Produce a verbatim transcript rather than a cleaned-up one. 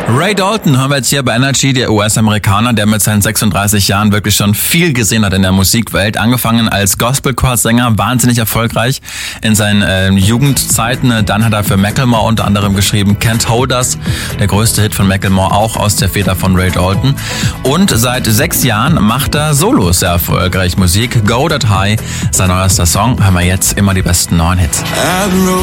Ray Dalton haben wir jetzt hier bei Energy, der U S-Amerikaner, der mit seinen sechsunddreißig Jahren wirklich schon viel gesehen hat in der Musikwelt. Angefangen als Gospel-Chorsänger, wahnsinnig erfolgreich in seinen äh, Jugendzeiten. Dann hat er für Macklemore unter anderem geschrieben Can't Hold Us, der größte Hit von Macklemore, auch aus der Feder von Ray Dalton. Und seit sechs Jahren macht er solo sehr erfolgreich Musik. Go That High, sein neuester Song. Hören wir jetzt immer die besten neuen Hits.